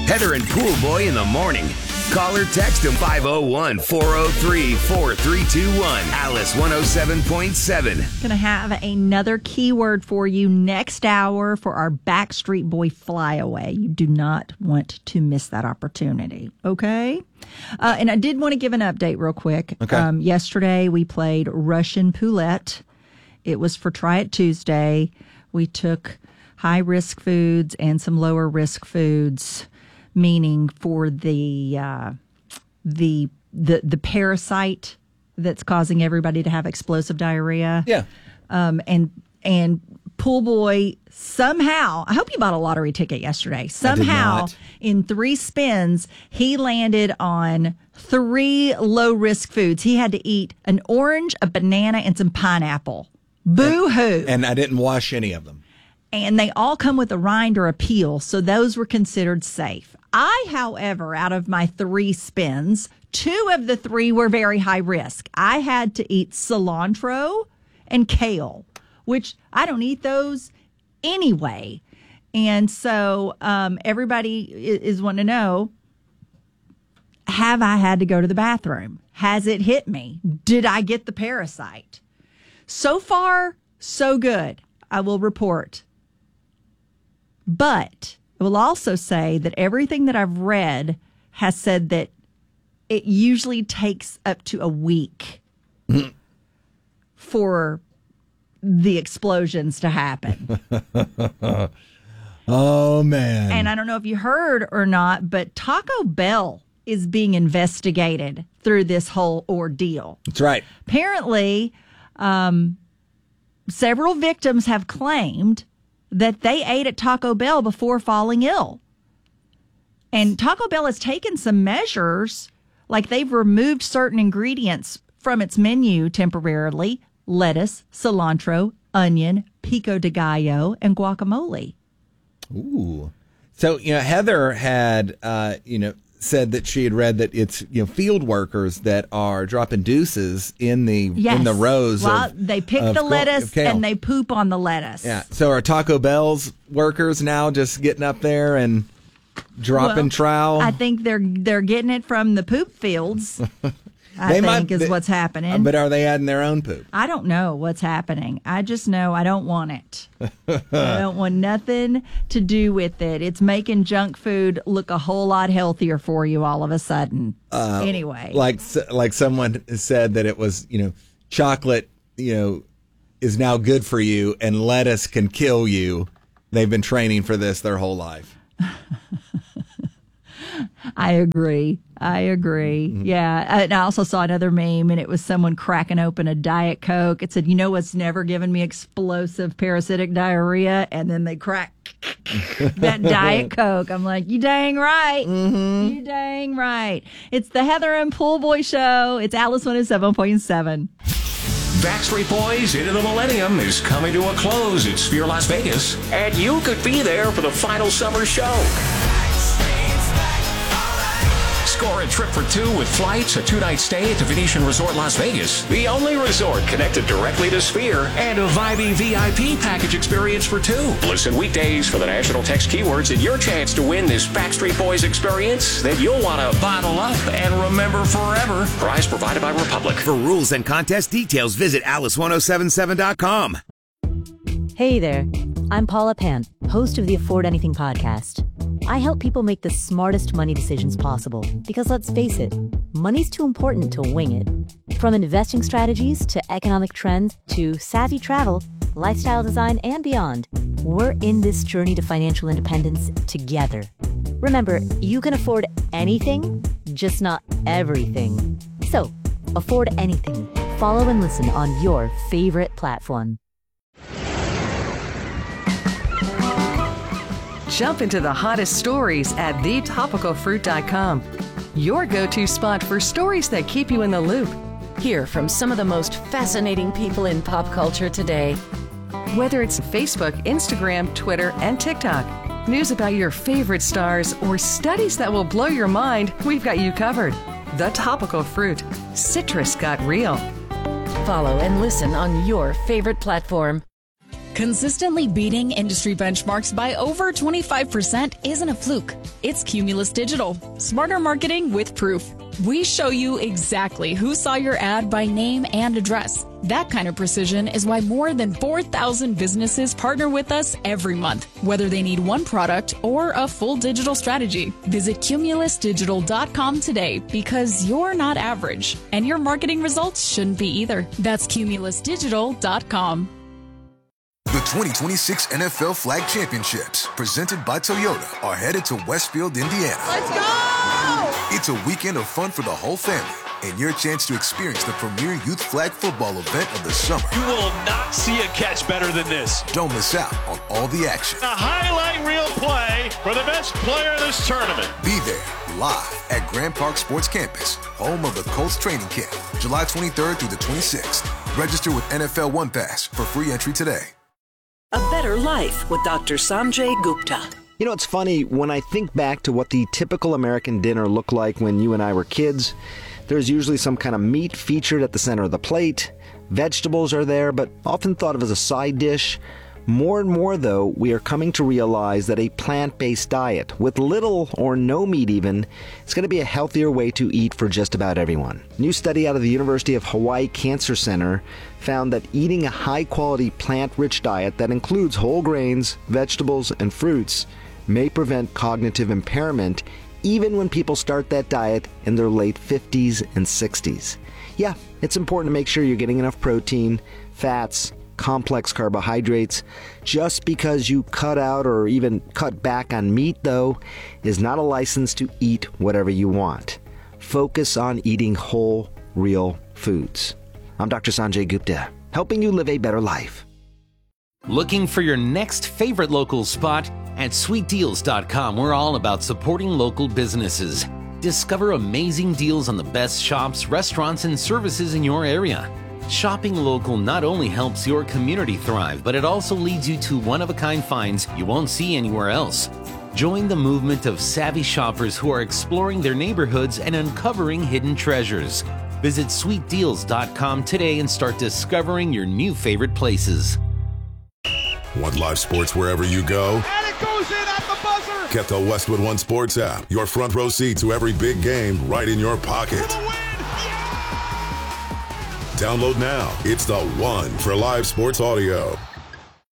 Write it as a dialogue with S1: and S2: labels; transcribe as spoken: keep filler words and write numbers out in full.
S1: Heather and Pool Boy in the morning. Call or text them five oh one, four oh three, four three two one. Alice one oh seven point seven.
S2: Going to have another keyword for you next hour for our Backstreet Boy flyaway. You do not want to miss that opportunity, okay? Uh, and I did want to give an update real quick.
S3: Okay.
S2: Um, yesterday we played Russian Poulette. It was for Try It Tuesday. We took high-risk foods and some lower-risk foods, meaning for the uh, the the the parasite that's causing everybody to have explosive diarrhea.
S3: Yeah.
S2: Um, and and Pool Boy somehow, I hope you bought a lottery ticket yesterday. Somehow,
S3: not.
S2: in three spins, he landed on three low-risk foods. He had to eat an orange, a banana, and some pineapple. Boo-hoo.
S3: And I didn't wash any of them.
S2: And they all come with a rind or a peel, so those were considered safe. I, however, out of my three spins, two of the three were very high risk. I had to eat cilantro and kale, which I don't eat those anyway. And so um, everybody is, is wanting to know, have I had to go to the bathroom? Has it hit me? Did I get the parasite? So far, so good. I will report. But I will also say that everything that I've read has said that it usually takes up to a week for the explosions to happen.
S3: Oh, man.
S2: And I don't know if you heard or not, but Taco Bell is being investigated through this whole ordeal.
S3: That's right.
S2: Apparently, um, several victims have claimed that they ate at Taco Bell before falling ill. And Taco Bell has taken some measures, like they've removed certain ingredients from its menu temporarily: lettuce, cilantro, onion, pico de gallo, and guacamole.
S3: Ooh. So, you know, Heather had, uh, you know, said that she had read that it's, you know, field workers that are dropping deuces in the
S2: Yes.
S3: in the rows.
S2: Well,
S3: of,
S2: they pick
S3: of
S2: the
S3: co-
S2: lettuce
S3: of kale.
S2: and they poop on the lettuce.
S3: Yeah. So are Taco Bell's workers now just getting up there and dropping
S2: Well,
S3: trowel?
S2: I think they're they're getting it from the poop fields. I
S3: They
S2: think
S3: might-
S2: is
S3: they-
S2: what's happening.
S3: But are they adding their own poop?
S2: I don't know what's happening. I just know I don't want it. I don't want nothing to do with it. It's making junk food look a whole lot healthier for you all of a sudden.
S3: Uh,
S2: anyway.
S3: Like like someone said that it was, you know, chocolate, you know, is now good for you and lettuce can kill you. They've been training for this their whole life.
S2: I agree. I agree.
S3: Mm-hmm.
S2: Yeah. And I also saw another meme, and it was someone cracking open a Diet Coke. It said, you know what's never given me explosive parasitic diarrhea? And then they crack that Diet Coke. I'm like, you dang right.
S3: Mm-hmm.
S2: You dang right. It's the Heather and Pool Boy Show. It's Alice one oh seven point seven.
S4: Backstreet Boys Into the Millennium is coming to a close at Sphere Las Vegas, and you could be there for the final summer show. Score a trip for two with flights, a two-night stay at the Venetian Resort Las Vegas, the only resort connected directly to Sphere, and a vibey V I P package experience for two. Listen weekdays for the national text keywords and your chance to win this Backstreet Boys experience that you'll want to bottle up and remember forever. Prize provided by Republic.
S1: For rules and contest details, visit alice ten seventy-seven dot com.
S5: Hey there, I'm Paula Pan, host of the Afford Anything podcast. I help people make the smartest money decisions possible because, let's face it, money's too important to wing it. From investing strategies to economic trends to savvy travel, lifestyle design, and beyond, we're in this journey to financial independence together. Remember, you can afford anything, just not everything. So, afford anything. Follow and listen on your favorite platform.
S6: Jump into the hottest stories at the topical fruit dot com. Your go-to spot for stories that keep you in the loop.
S7: Hear from some of the most fascinating people in pop culture today.
S6: Whether it's Facebook, Instagram, Twitter, and TikTok, news about your favorite stars, or studies that will blow your mind, we've got you covered. The Topical Fruit. Citrus got real.
S7: Follow and listen on your favorite platform.
S8: Consistently beating industry benchmarks by over twenty-five percent isn't a fluke. It's Cumulus Digital. Smarter marketing with proof. We show you exactly who saw your ad by name and address. That kind of precision is why more than four thousand businesses partner with us every month, whether they need one product or a full digital strategy. Visit cumulus digital dot com today because you're not average, and your marketing results shouldn't be either. That's cumulus digital dot com.
S9: The twenty twenty-six N F L Flag Championships, presented by Toyota, are headed to Westfield, Indiana.
S10: Let's go!
S9: It's a weekend of fun for the whole family and your chance to experience the premier youth flag football event of the summer.
S11: You will not see a catch better than this.
S9: Don't miss out on all the action.
S11: A highlight reel play for the best player in this tournament.
S9: Be there live at Grand Park Sports Campus, home of the Colts training camp, July twenty-third through the twenty-sixth. Register with N F L One Pass for free entry today.
S12: A Better Life with Doctor Sanjay Gupta.
S13: You know, it's funny, when I think back to what the typical American dinner looked like when you and I were kids, there's usually some kind of meat featured at the center of the plate. Vegetables are there, but often thought of as a side dish. More and more, though, we are coming to realize that a plant-based diet, with little or no meat even, is going to be a healthier way to eat for just about everyone. A new study out of the University of Hawaii Cancer Center found that eating a high-quality plant-rich diet that includes whole grains, vegetables, and fruits may prevent cognitive impairment even when people start that diet in their late fifties and sixties. Yeah, it's important to make sure you're getting enough protein, fats, complex carbohydrates. Just because you cut out or even cut back on meat, though, is not a license to eat whatever you want. Focus on eating whole, real foods. I'm Doctor Sanjay Gupta, helping you live a better life.
S14: Looking for your next favorite local spot? At sweet deals dot com, we're all about supporting local businesses. Discover amazing deals on the best shops, restaurants, and services in your area. Shopping local not only helps your community thrive, but it also leads you to one-of-a-kind finds you won't see anywhere else. Join the movement of savvy shoppers who are exploring their neighborhoods and uncovering hidden treasures. Visit sweet deals dot com today and start discovering your new favorite places.
S15: Want live sports wherever you go?
S10: And it goes in at the buzzer!
S15: Get the Westwood One Sports app. Your front row seat to every big game right in your pocket.
S10: Yeah!
S15: Download now. It's the one for live sports audio.